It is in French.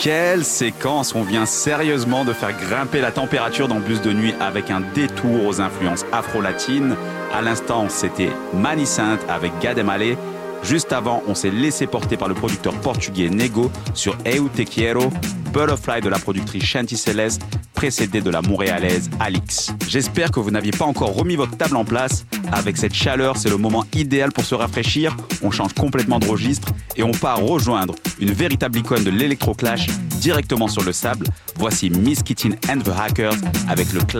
Quelle séquence! On vient sérieusement de faire grimper la température dans Bus de nuit avec un détour aux influences afro-latines. À l'instant, c'était Mani Saint avec Gad Elmaleh. Juste avant, on s'est laissé porter par le producteur portugais Nego sur Eu Te Quiero, Butterfly de la productrice Shanti Céleste, précédé de la montréalaise Alix. J'espère que vous n'aviez pas encore remis votre table en place. Avec cette chaleur, c'est le moment idéal pour se rafraîchir. On change complètement de registre et on part rejoindre une véritable icône de l'électroclash directement sur le sable. Voici Miss Kittin and the Hackers avec le clash